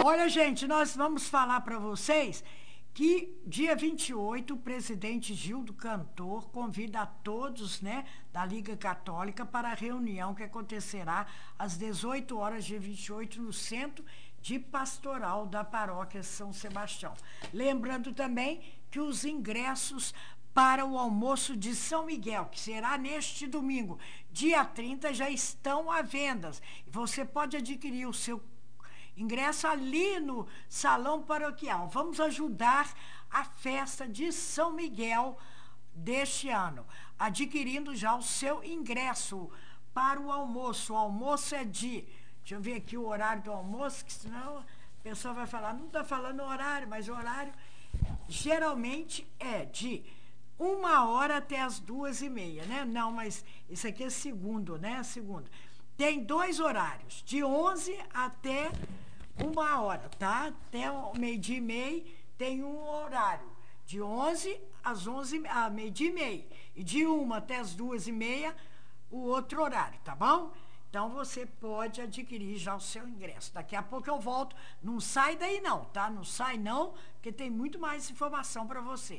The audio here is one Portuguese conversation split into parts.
Olha, gente, nós vamos falar para vocês que dia 28 o presidente Gildo Cantor convida a todos, né, da Liga Católica para a reunião que acontecerá às 18 horas dia 28 no Centro de Pastoral da Paróquia São Sebastião. Lembrando também que os ingressos para o almoço de São Miguel, que será neste domingo, dia 30, já estão à venda. Você pode adquirir o seu ingresso ali no Salão Paroquial. Vamos ajudar a festa de São Miguel deste ano, adquirindo já o seu ingresso para o almoço. O almoço é de... Deixa eu ver aqui o horário do almoço, que senão a pessoa vai falar, não está falando o horário, mas o horário geralmente é de 1h até as 2h30, né? Não, mas isso aqui é segundo, né? Segundo. Tem 2 horários, de 11 até 1h, tá? Até o 12h30 tem um horário, de 11 às 11h, meio-dia e meia. E de 1 até as 2h30, o outro horário, tá bom? Então, você pode adquirir já o seu ingresso. Daqui a pouco eu volto. Não sai daí não, tá? Não sai não, porque tem muito mais informação para você.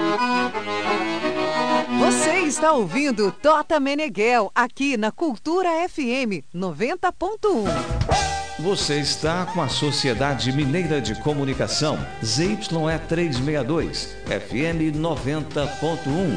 Você está ouvindo Tota Meneghel, aqui na Cultura FM 90.1. Você está com a Sociedade Mineira de Comunicação, ZYE 362, FM 90.1.